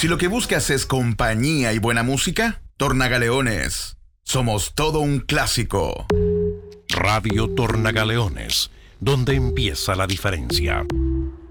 Si lo que buscas es compañía y buena música, Tornagaleones. Somos todo un clásico. Radio Tornagaleones, donde empieza la diferencia.